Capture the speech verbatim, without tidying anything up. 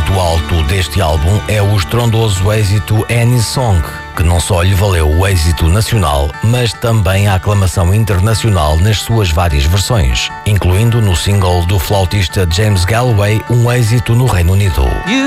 ponto alto deste álbum é o estrondoso êxito Any Song, que não só lhe valeu o êxito nacional, mas também a aclamação internacional nas suas várias versões, incluindo no single do flautista James Galway um êxito no Reino Unido.